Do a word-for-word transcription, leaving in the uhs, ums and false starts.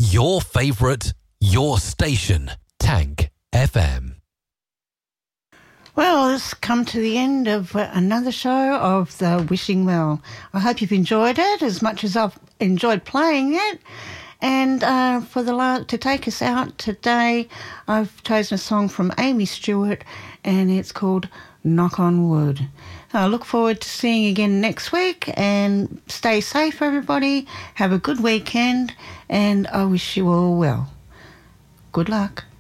Your favourite, your station, Tank F M. Well, it's come to the end of another show of the Wishing Well. I hope you've enjoyed it as much as I've enjoyed playing it. And uh, for the la- to take us out today, I've chosen a song from Amy Stewart, and it's called Knock on Wood. I look forward to seeing you again next week, and stay safe, everybody. Have a good weekend, and I wish you all well. Good luck.